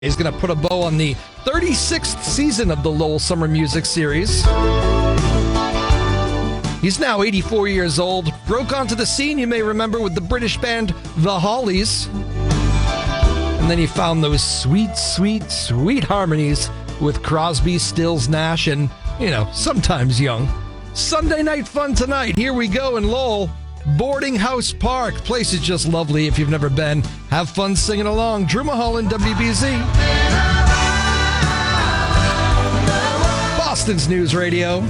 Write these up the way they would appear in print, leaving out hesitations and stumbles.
He's going to put a bow on the 36th season of the Lowell Summer Music Series. He's now 84 years old. Broke onto the scene, you may remember, with the British band The Hollies. And then he found those sweet, sweet, sweet harmonies with Crosby, Stills, Nash, and, sometimes Young. Sunday night fun tonight. Here we go in Lowell. Boarding House Park. Place is just lovely if you've never been. Have fun singing along. Drew Mulholland, WBZ. Boston's News Radio.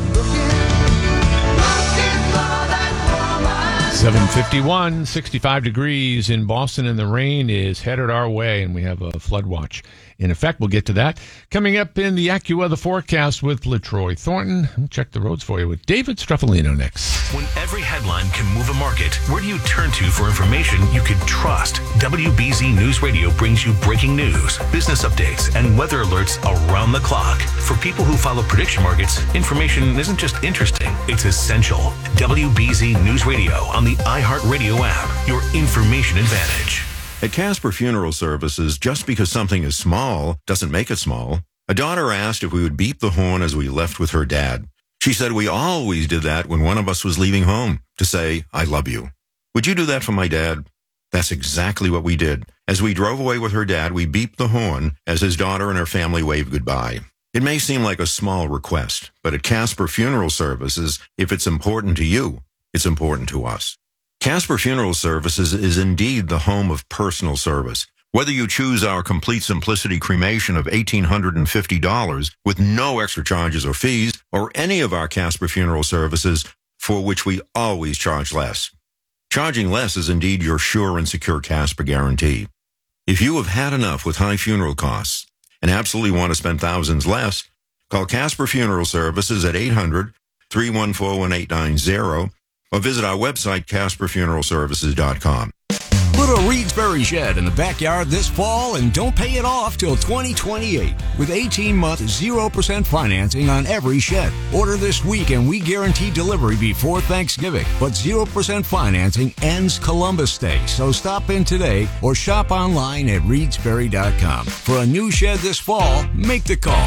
7:51, 65 degrees in Boston, and the rain is headed our way, and we have a flood watch in effect. We'll get to that. Coming up in the AccuWeather forecast with LaTroy Thornton. We'll check the roads for you with David Struffolino next. When every headline can move a market, where do you turn to for information you can trust? WBZ News Radio brings you breaking news, business updates, and weather alerts around the clock. For people who follow prediction markets, information isn't just interesting, it's essential. WBZ News Radio on the iHeartRadio app, your information advantage. At Casper Funeral Services, just because something is small doesn't make it small. A daughter asked if we would beep the horn as we left with her dad. She said we always did that when one of us was leaving home, to say, I love you. Would you do that for my dad? That's exactly what we did. As we drove away with her dad, we beeped the horn as his daughter and her family waved goodbye. It may seem like a small request, but at Casper Funeral Services, if it's important to you, it's important to us. Casper Funeral Services is indeed the home of personal service. Whether you choose our Complete Simplicity cremation of $1,850 with no extra charges or fees, or any of our Casper Funeral Services for which we always charge less. Charging less is indeed your sure and secure Casper guarantee. If you have had enough with high funeral costs and absolutely want to spend thousands less, call Casper Funeral Services at 800-314-1890 or visit our website, CasperFuneralServices.com. Put a Reedsbury shed in the backyard this fall and don't pay it off till 2028 with 18-month 0% financing on every shed. Order this week and we guarantee delivery before Thanksgiving. But 0% financing ends Columbus Day, so stop in today or shop online at Reedsbury.com. For a new shed this fall, make the call.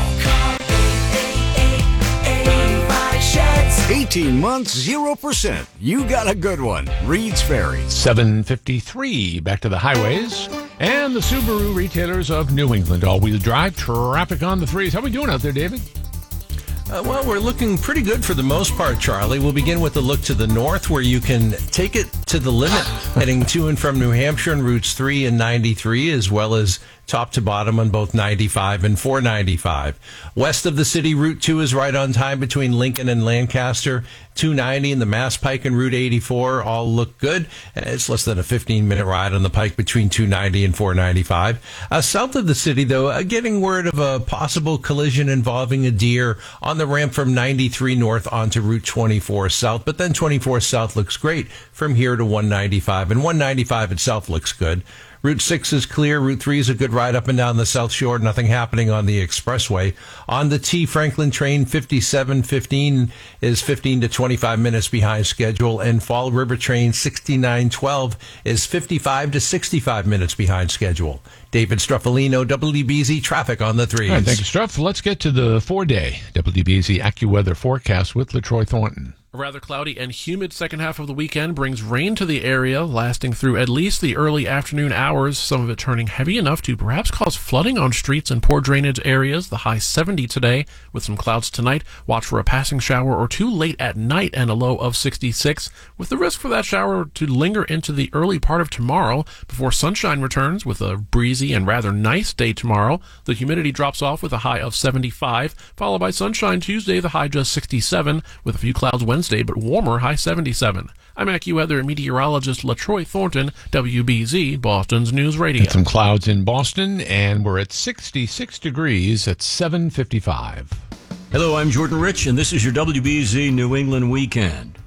18 months, 0%. You got a good one. Reed's Ferry. 7:53. Back to the highways and the Subaru retailers of New England. All-wheel drive traffic on the threes. How are we doing out there, David? Well, we're looking pretty good for the most part, Charlie. We'll begin with a look to the north where you can take it to the limit heading to and from New Hampshire on routes 3 and 93, as well as top to bottom on both 95 and 495. West of the city, Route 2 is right on time between Lincoln and Lancaster. 290 and the Mass Pike and Route 84 all look good. It's less than a 15-minute ride on the Pike between 290 and 495. South of the city, though, getting word of a possible collision involving a deer on the ramp from 93 north onto Route 24 south. But then 24 south looks great from here to 195. And 195 itself looks good. Route 6 is clear. Route 3 is a good ride up and down the South Shore. Nothing happening on the expressway. On the T Franklin train, 5715 is 15 to 25 minutes behind schedule. And Fall River train 6912 is 55 to 65 minutes behind schedule. David Struffolino, WBZ traffic on the threes. All right, thank you, Struff. Let's get to the 4-day WBZ AccuWeather forecast with LaTroy Thornton. A rather cloudy and humid second half of the weekend brings rain to the area, lasting through at least the early afternoon hours, some of it turning heavy enough to perhaps cause flooding on streets and poor drainage areas. The high 70 today, with some clouds tonight. Watch for a passing shower or two late at night and a low of 66, with the risk for that shower to linger into the early part of tomorrow before sunshine returns with a breezy and rather nice day tomorrow. The humidity drops off with a high of 75, followed by sunshine Tuesday, the high just 67, with a few clouds Wednesday, but warmer, high 77. I'm AccuWeather meteorologist LaTroy Thornton, WBZ, Boston's News Radio. And some clouds in Boston, and we're at 66 degrees at 7:55. Hello, I'm Jordan Rich, and this is your WBZ New England Weekend.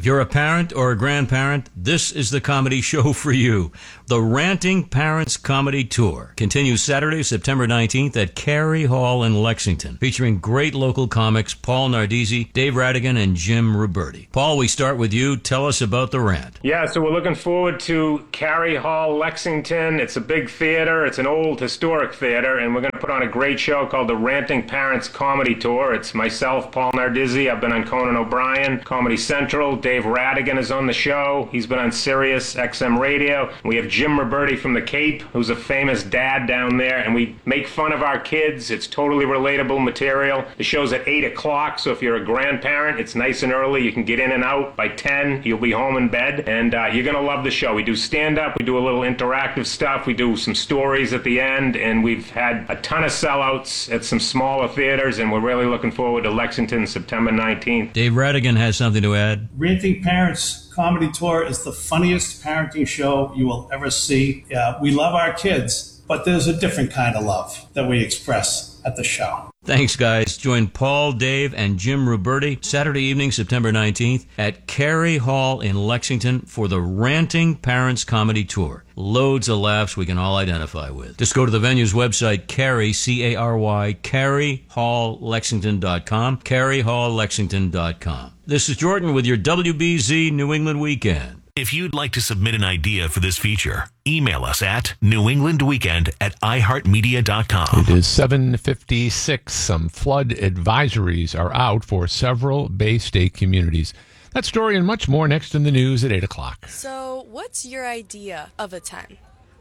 If you're a parent or a grandparent, this is the comedy show for you. The Ranting Parents Comedy Tour continues Saturday, September 19th at Carey Hall in Lexington, featuring great local comics Paul Nardizzi, Dave Radigan, and Jim Roberti. Paul, we start with you. Tell us about the rant. Yeah, so we're looking forward to Carey Hall, Lexington. It's a big theater. It's an old historic theater, and we're going to put on a great show called the Ranting Parents Comedy Tour. It's myself, Paul Nardizzi. I've been on Conan O'Brien, Comedy Central. Dave Radigan is on the show. He's been on Sirius XM Radio. We have Jim Roberti from the Cape, who's a famous dad down there, and we make fun of our kids. It's totally relatable material. The show's at 8 o'clock, so if you're a grandparent, it's nice and early. You can get in and out. By 10, you'll be home in bed, and you're going to love the show. We do stand-up. We do a little interactive stuff. We do some stories at the end, and we've had a ton of sellouts at some smaller theaters, and we're really looking forward to Lexington, September 19th. Dave Radigan has something to add. Ranting Parents Comedy Tour is the funniest parenting show you will ever see. We love our kids, but there's a different kind of love that we express at the show. Thanks, guys. Join Paul, Dave, and Jim Roberti Saturday evening, September 19th at Carey Hall in Lexington for the Ranting Parents Comedy Tour. Loads of laughs we can all identify with. Just go to the venue's website, Carey, C-A-R-Y, CareyHallLexington.com, CareyHallLexington.com. This is Jordan with your WBZ New England Weekend. If you'd like to submit an idea for this feature, email us at newenglandweekend@iheartmedia.com. It is 7:56. Some flood advisories are out for several Bay State communities. That story and much more next in the news at 8 o'clock. So, what's your idea of a 10?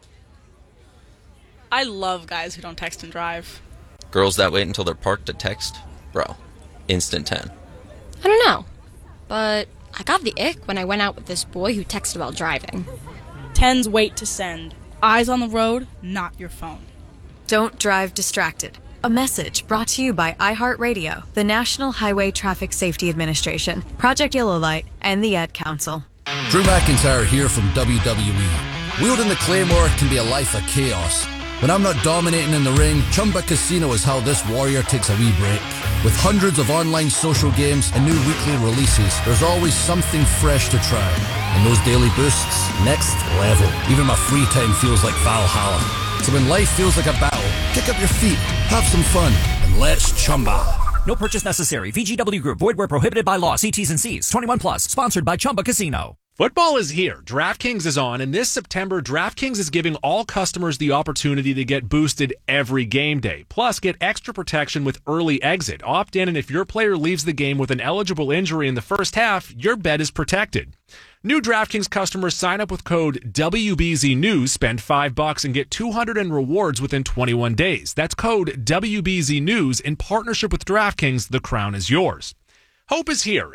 I love guys who don't text and drive. Girls that wait until they're parked to text? Bro, instant 10. I don't know, but I got the ick when I went out with this boy who texted while driving. 10s wait to send. Eyes on the road, not your phone. Don't drive distracted. A message brought to you by iHeartRadio, the National Highway Traffic Safety Administration, Project Yellow Light, and the Ad Council. Drew McIntyre here from WWE. Wielding the Claymore can be a life of chaos. When I'm not dominating in the ring, Chumba Casino is how this warrior takes a wee break. With hundreds of online social games and new weekly releases, there's always something fresh to try. And those daily boosts, next level. Even my free time feels like Valhalla. So when life feels like a battle, kick up your feet, have some fun, and let's Chumba. No purchase necessary. VGW Group. Void where prohibited by law. See T's and C's. 21 plus. Sponsored by Chumba Casino. Football is here. DraftKings is on, and this September, DraftKings is giving all customers the opportunity to get boosted every game day. Plus, get extra protection with early exit. Opt in, and if your player leaves the game with an eligible injury in the first half, your bet is protected. New DraftKings customers sign up with code WBZNews, spend $5 and get $200 in rewards within 21 days. That's code WBZNews in partnership with DraftKings. The crown is yours. Hope is here.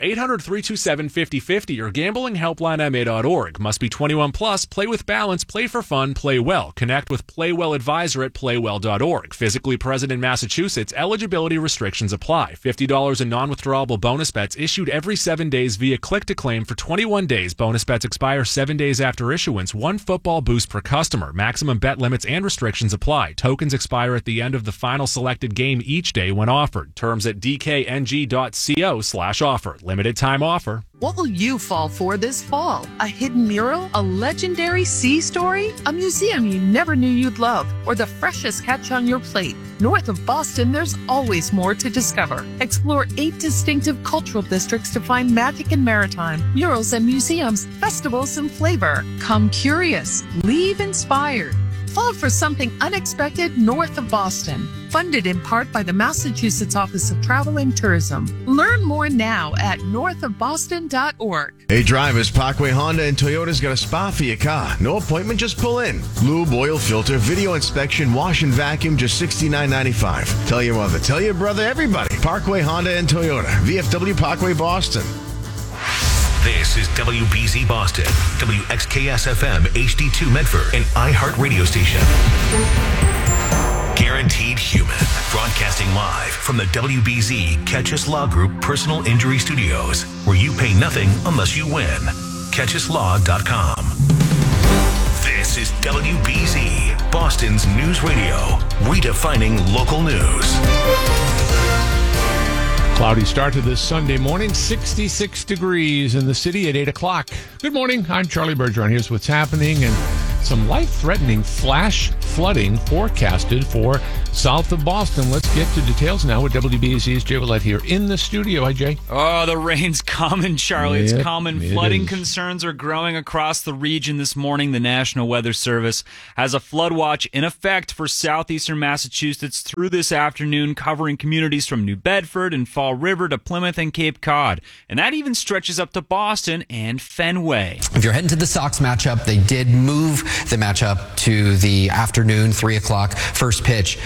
800-327-5050 or gamblinghelplinema.org. Must be 21 plus. Play with balance. Play for fun. Play well. Connect with Playwell Advisor at playwell.org. Physically present in Massachusetts. Eligibility restrictions apply. $50 in non-withdrawable bonus bets issued every 7 days via click-to-claim for 21 days. Bonus bets expire 7 days after issuance. 1 football boost per customer. Maximum bet limits and restrictions apply. Tokens expire at the end of the final selected game each day when offered. Terms at dkng.co/offer. Limited time offer. What will you fall for this fall? A hidden mural? A legendary sea story? A museum you never knew you'd love? Or the freshest catch on your plate? North of Boston, there's always more to discover. Explore 8 distinctive cultural districts to find magic and maritime, murals and museums, festivals and flavor. Come curious. Leave inspired. Fall for something unexpected north of Boston. Funded in part by the Massachusetts Office of Travel and Tourism. Learn more now at northofboston.org. Hey drivers, Parkway Honda and Toyota's got a spot for your car. No appointment, just pull in. Lube, oil filter, video inspection, wash and vacuum, just $69.95. Tell your mother, tell your brother, everybody. Parkway Honda and Toyota. VFW Parkway Boston. This is WBZ Boston, WXKS-FM, HD2 Medford, and iHeart Radio Station. Guaranteed Human, broadcasting live from the WBZ Catchus Law Group Personal Injury Studios, where you pay nothing unless you win. CatchusLaw.com. This is WBZ, Boston's news radio, redefining local news. Cloudy start to this Sunday morning, 66 degrees in the city at 8 o'clock. Good morning, I'm Charlie Bergeron. Here's what's happening, and some life-threatening flash flooding forecasted for south of Boston. Let's get to details now with WBZ's Jay Willett here in the studio. Hi, Jay. Oh, the rain's coming, Charlie. Yep, it's common. it Flooding is. concerns are growing across the region this morning. The National Weather Service has a flood watch in effect for southeastern Massachusetts through this afternoon, covering communities from New Bedford and Fall River to Plymouth and Cape Cod. And that even stretches up to Boston and Fenway. If you're heading to the Sox matchup, they did move the matchup to the afternoon, 3 o'clock, first pitch.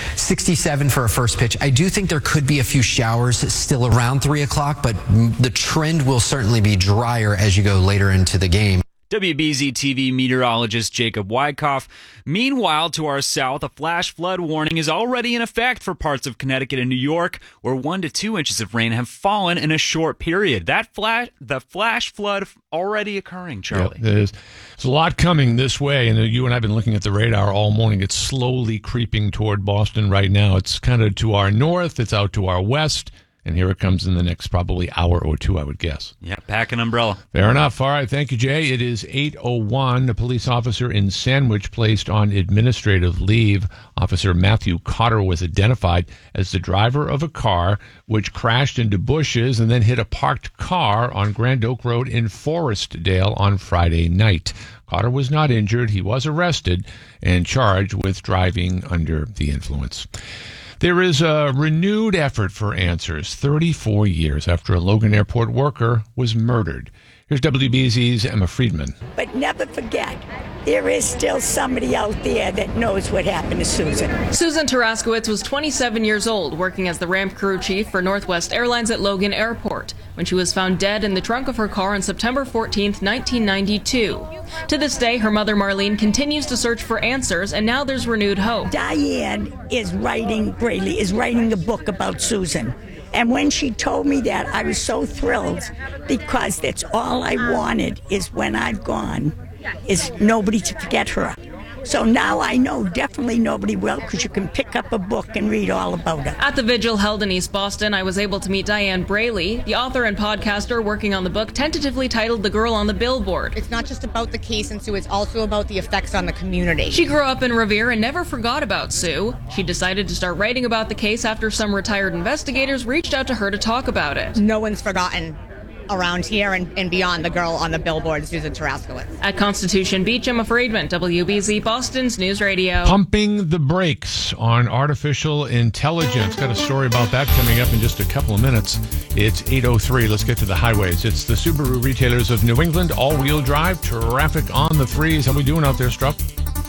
67 for a first pitch. I do think there could be a few showers still around 3 o'clock, but the trend will certainly be drier as you go later into the game. WBZ TV meteorologist Jacob Wyckoff. Meanwhile, to our south, a flash flood warning is already in effect for parts of Connecticut and New York, where 1 to 2 inches of rain have fallen in a short period. The flash flood already occurring, Charlie. Yep, there's a lot coming this way, and you and I have been looking at the radar all morning. It's slowly creeping toward Boston right now. It's kind of to our north, it's out to our west, and here it comes in the next probably hour or two, I would guess. Yeah, pack an umbrella. Fair enough. All right. Thank you, Jay. It is 8:01. A police officer in Sandwich placed on administrative leave. Officer Matthew Cotter was identified as the driver of a car which crashed into bushes and then hit a parked car on Grand Oak Road in Forestdale on Friday night. Cotter was not injured. He was arrested and charged with driving under the influence. There is a renewed effort for answers 34 years after a Logan Airport worker was murdered. Here's WBZ's Emma Friedman. But never forget, there is still somebody out there that knows what happened to Susan. Susan Taraskowitz was 27 years old, working as the ramp crew chief for Northwest Airlines at Logan Airport, when she was found dead in the trunk of her car on September 14th, 1992. To this day, her mother Marlene continues to search for answers, and now there's renewed hope. Diane is writing a book about Susan. And when she told me that, I was so thrilled, because that's all I wanted, is when I've gone, is nobody to forget her. So now I know definitely nobody will, because you can pick up a book and read all about her. At the vigil held in East Boston, I was able to meet Diane Braley, the author and podcaster working on the book tentatively titled The Girl on the Billboard. It's not just about the case and Sue, it's also about the effects on the community. She grew up in Revere and never forgot about Sue. She decided to start writing about the case after some retired investigators reached out to her to talk about it. No one's forgotten around here and beyond the girl on the billboard, Susan Taraskowitz. At Constitution Beach, Emma Friedman, WBZ Boston's News Radio. Pumping the brakes on artificial intelligence. Got a story about that coming up in just a couple of minutes. It's 8:03. Let's get to the highways. It's the Subaru retailers of New England, all-wheel drive, traffic on the freeze. How we doing out there, Struck?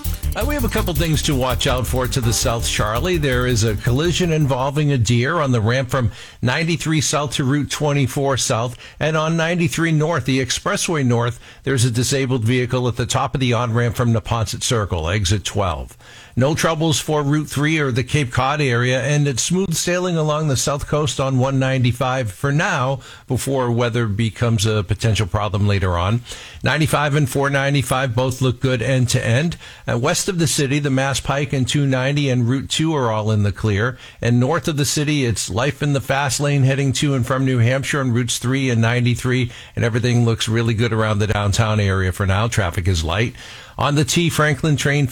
We have a couple things to watch out for to the south, Charlie. There is a collision involving a deer on the ramp from 93 south to Route 24 south, and on 93 north, the expressway north, there's a disabled vehicle at the top of the on-ramp from Neponset Circle, exit 12. No troubles for Route 3 or the Cape Cod area, and it's smooth sailing along the south coast on 195 for now, before weather becomes a potential problem later on. 95 and 495 both look good end to end. West of the city, the Mass Pike and 290 and Route 2 are all in the clear. And north of the city, it's life in the fast lane heading to and from New Hampshire on Routes 3 and 93, and everything looks really good around the downtown area for now. Traffic is light. On the T, Franklin train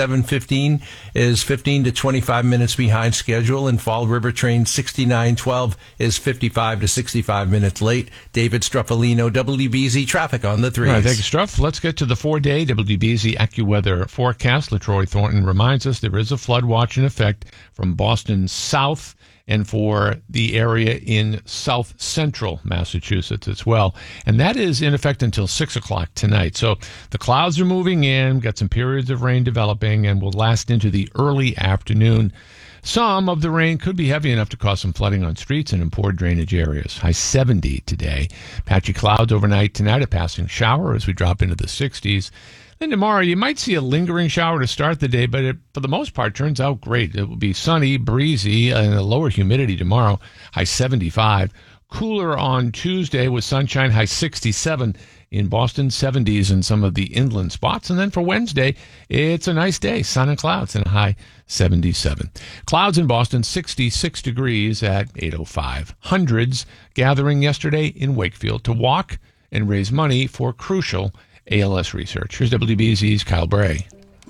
5715 is 15 to 25 minutes behind schedule, and Fall River train 6912 is 55 to 65 minutes late. David Struffolino, WBZ traffic on the 3s. All right, thank you, Struff. Let's get to the 4-day WBZ AccuWeather forecast. LaTroy Thornton reminds us there is a flood watch in effect from Boston south and for the area in south central Massachusetts as well. And that is in effect until 6 o'clock tonight. So the clouds are moving in, got some periods of rain developing, and will last into the early afternoon. Some of the rain could be heavy enough to cause some flooding on streets and in poor drainage areas. High 70 today. Patchy clouds overnight tonight, a passing shower as we drop into the 60s. Then tomorrow, you might see a lingering shower to start the day, but it, for the most part, turns out great. It will be sunny, breezy, and a lower humidity tomorrow, high 75. Cooler on Tuesday with sunshine, high 67. in Boston, 70s in some of the inland spots. And then for Wednesday, it's a nice day, sun and clouds, and a high 77. Clouds in Boston, 66 degrees at 8:05. Hundreds gathering yesterday in Wakefield to walk and raise money for crucial ALS research. Here's WBZ's Kyle Bray.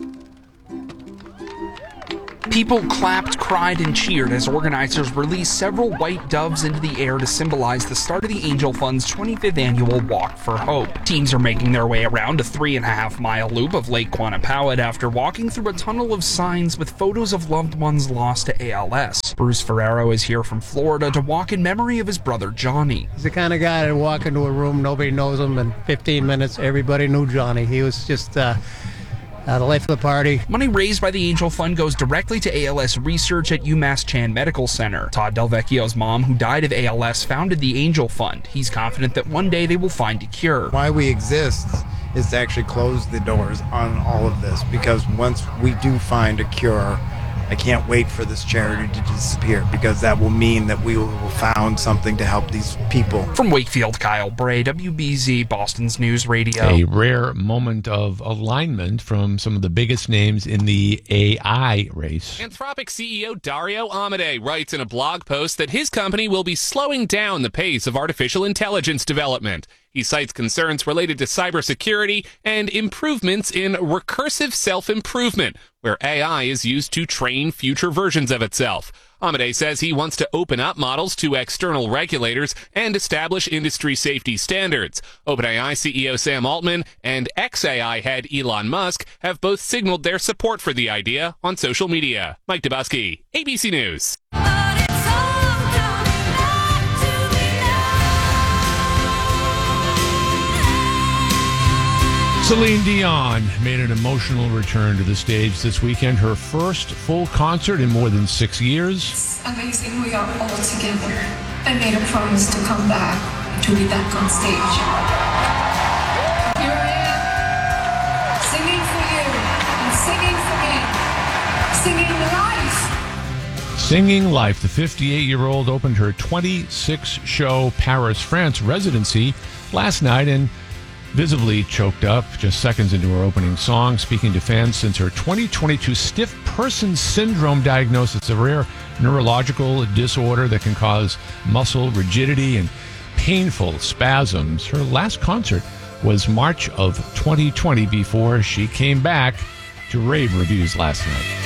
People clapped, cried, and cheered as organizers released several white doves into the air to symbolize the start of the Angel Fund's 25th annual Walk for Hope. Teams are making their way around a 3.5-mile loop of Lake Quannapawet after walking through a tunnel of signs with photos of loved ones lost to ALS. Bruce Ferrero is here from Florida to walk in memory of his brother Johnny. He's the kind of guy that walk into a room, nobody knows him, in 15 minutes, everybody knew Johnny. He was just the life of the party. Money raised by the Angel Fund goes directly to ALS research at UMass Chan Medical Center. Todd Delvecchio's mom, who died of ALS, founded the Angel Fund. He's confident that one day they will find a cure. Why we exist is to actually close the doors on all of this, because once we do find a cure, I can't wait for this charity to disappear, because that will mean that we will have found something to help these people. From Wakefield, Kyle Bray, WBZ, Boston's News Radio. A rare moment of alignment from some of the biggest names in the AI race. Anthropic CEO Dario Amodei writes in a blog post that his company will be slowing down the pace of artificial intelligence development. He cites concerns related to cybersecurity and improvements in recursive self-improvement, where AI is used to train future versions of itself. Amodei says he wants to open up models to external regulators and establish industry safety standards. OpenAI CEO Sam Altman and xAI head Elon Musk have both signaled their support for the idea on social media. Mike Dubusky, ABC News. Celine Dion made an emotional return to the stage this weekend, her first full concert in more than 6 years. It's amazing we are all together. I made a promise to come back to be back on stage. Here I am, singing for you and singing for me, singing life. Singing Life, the 58-year-old opened her 26-show Paris, France residency last night and visibly choked up just seconds into her opening song, speaking to fans since her 2022 stiff person syndrome diagnosis, a rare neurological disorder that can cause muscle rigidity and painful spasms. Her last concert was March of 2020 before she came back to rave reviews last night.